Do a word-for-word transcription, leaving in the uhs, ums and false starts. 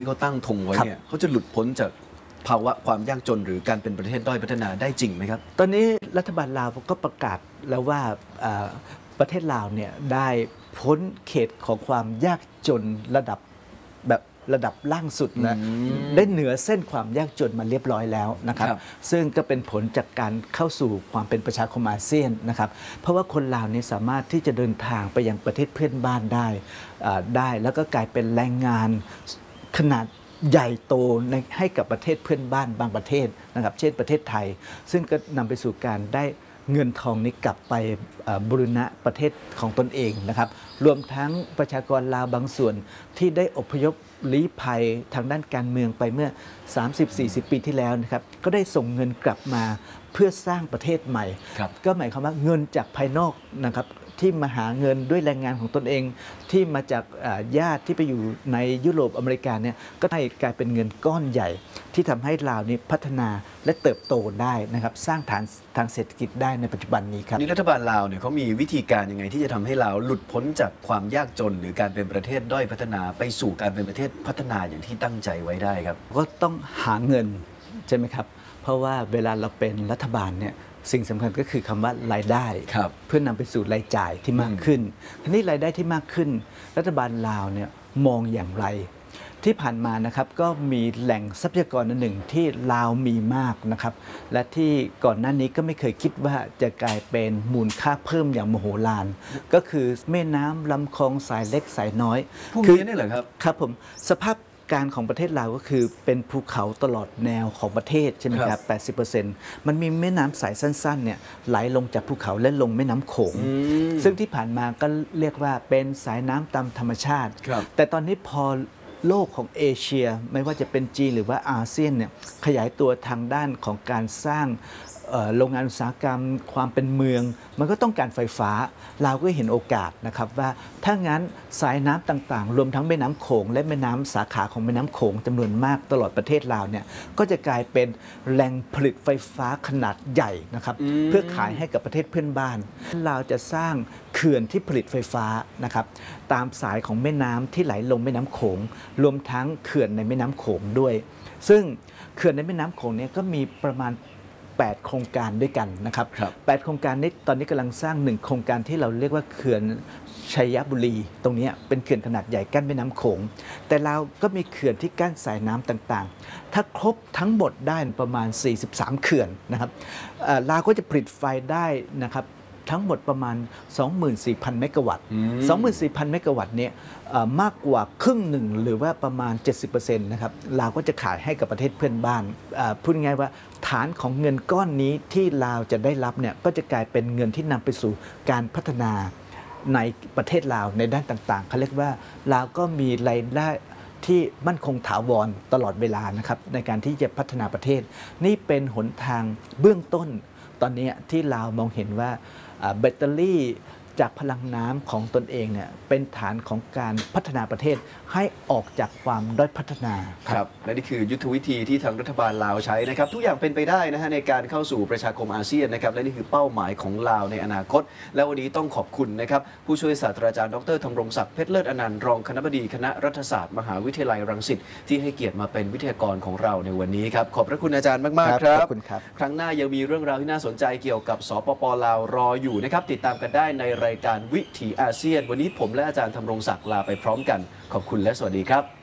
ที่เขาตั้งธงไว้เนี่ยเขาจะหลุดพ้นจากภาวะความยากจนหรือการเป็นประเทศด้อยพัฒนาได้จริงไหมครับตอนนี้รัฐบาลลาวก็ประกาศแล้วว่าประเทศลาวเนี่ยได้พ้นเขตของความยากจนระดับแบบระดับล่างสุดนะได้เหนือเส้นความยากจนมาเรียบร้อยแล้วนะครับซึ่งก็เป็นผลจากการเข้าสู่ความเป็นประชาคมอาเซียนนะครับเพราะว่าคนลาวนี้สามารถที่จะเดินทางไปยังประเทศเพื่อนบ้านได้ได้แล้วก็กลายเป็นแรงงานขนาดใหญ่โตในให้กับประเทศเพื่อนบ้านบางประเทศนะครับเช่นประเทศไทยซึ่งก็นำไปสู่การได้เงินทองนี้กลับไปบูรณะประเทศของตนเองนะครับรวมทั้งประชากรลาวบางส่วนที่ได้อพยพลี้ภัยทางด้านการเมืองไปเมื่อ สามสิบถึงสี่สิบ ปีที่แล้วนะครับก็ได้ส่งเงินกลับมาเพื่อสร้างประเทศใหม่ก็หมายความว่าเงินจากภายนอกนะครับที่มาหาเงินด้วยแรงงานของตนเองที่มาจากญาติที่ไปอยู่ในยุโรปอเมริกาเนี่ยก็ให้กลายเป็นเงินก้อนใหญ่ที่ทำให้ลาวนี้พัฒนาและเติบโตได้นะครับสร้างฐานทางเศรษฐกิจได้ในปัจจุบันนี้ครับนี่รัฐบาลลาวเนี่ยเขามีวิธีการยังไงที่จะทำให้ลาวหลุดพ้นจากความยากจนหรือการเป็นประเทศด้อยพัฒนาไปสู่การเป็นประเทศพัฒนาอย่างที่ตั้งใจไว้ได้ครับก็ต้องหาเงินใช่ไหมครับเพราะว่าเวลาเราเป็นรัฐบาลเนี่ยสิ่งสำคัญก็คือคำว่ารายได้เพื่อนำไปสู่รายจ่ายที่มากขึ้นทีนี้รายได้ที่มากขึ้นรัฐบาลลาวเนี่ยมองอย่างไรที่ผ่านมานะครับก็มีแหล่งทรัพยากรอันหนึ่งที่ลาวมีมากนะครับและที่ก่อนหน้านี้ก็ไม่เคยคิดว่าจะกลายเป็นมูลค่าเพิ่มอย่างมโหฬารก็คือแม่น้ำลำคลองสายเล็กสายน้อยพวกนี้นี่เหรอครับครับผมสภาพการของประเทศลาวก็คือเป็นภูเขาตลอดแนวของประเทศใช่ไหมครับ แปดสิบเปอร์เซ็นต์ มันมีแม่น้ำสายสั้นๆเนี่ยไหลลงจากภูเขาและลงแม่น้ำโขงซึ่งที่ผ่านมาก็เรียกว่าเป็นสายน้ำตามธรรมชาติแต่ตอนนี้พอโลกของเอเชียไม่ว่าจะเป็นจีนหรือว่าอาเซียนเนี่ยขยายตัวทางด้านของการสร้างโรงงานอุตสาหกรรมความเป็นเมืองมันก็ต้องการไฟฟ้าเราก็เห็นโอกาสนะครับว่าถ้างั้นสายน้ำต่างๆรวมทั้งแม่น้ำโขงและแม่น้ำสาขาของแม่น้ำโขงจำนวนมากตลอดประเทศลาวเนี่ยก็จะกลายเป็นแหล่งผลิตไฟฟ้าขนาดใหญ่นะครับเพื่อขายให้กับประเทศเพื่อนบ้านเราจะสร้างเขื่อนที่ผลิตไฟฟ้านะครับตามสายของแม่น้ำที่ไหลลงแม่น้ำโขงรวมทั้งเขื่อนในแม่น้ำโขงด้วยซึ่งเขื่อนในแม่น้ำโขงเนี่ยก็มีประมาณแปดโครงการด้วยกันนะครับแปดโครงการนี้ตอนนี้กำลังสร้างหนึ่งโครงการที่เราเรียกว่าเขื่อนชัยบุรีตรงนี้เป็นเขื่อนขนาดใหญ่กั้นแม่น้ำโขงแต่เราก็มีเขื่อนที่กั้นสายน้ำต่างๆถ้าครบทั้งหมดได้ประมาณสี่สิบสามเขื่อนนะครับเราก็จะผลิตไฟได้นะครับทั้งหมดประมาณ สองหมื่นสี่พัน เมกะวัตต์ สองหมื่นสี่พัน เมกะวัตต์เนี่ยมากกว่าครึ่งหนึ่งหรือว่าประมาณ เจ็ดสิบเปอร์เซ็นต์ นะครับลาวก็จะขายให้กับประเทศเพื่อนบ้านพูดง่ายๆว่าฐานของเงินก้อนนี้ที่ลาวจะได้รับเนี่ยก็จะกลายเป็นเงินที่นำไปสู่การพัฒนาในประเทศลาวในด้านต่างๆเขาเรียกว่าลาวก็มีรายได้ที่มั่นคงถาวรตลอดเวลานะครับในการที่จะพัฒนาประเทศนี่เป็นหนทางเบื้องต้นตอนนี้ที่ลาวมองเห็นว่าแบตเตอรี่จากพลังน้ำของตนเองเนี่ยเป็นฐานของการพัฒนาประเทศให้ออกจากความด้อยพัฒนาครับและนี่คือยุทธวิธีที่ทางรัฐบาลลาวใช้นะครับทุกอย่างเป็นไปได้นะฮะในการเข้าสู่ประชาคมอาเซียนนะครับและนี่คือเป้าหมายของลาวในอนาคตและวันนี้ต้องขอบคุณนะครับผู้ช่วยศาสตราจารย์ดรธำรงศักดิ์เพชรเลิศอนันต์รองคณบดีคณะรัฐศาสตร์มหาวิทยาลัยรังสิตที่ให้เกียรติมาเป็นวิทยากรของเราในวันนี้ครับขอบพระคุณอาจารย์มากๆครับขอบคุณครับครั้งหน้ายังมีเรื่องราวที่น่าสนใจเกี่ยวกับสปป.ลาวรออยู่นะครับติดตามกันได้ในรายการวิถีอาเซียนวันนี้ผมและอาจารย์ธำรงศักดิ์ลาไปพร้อมกันขอบคุณและสวัสดีครับ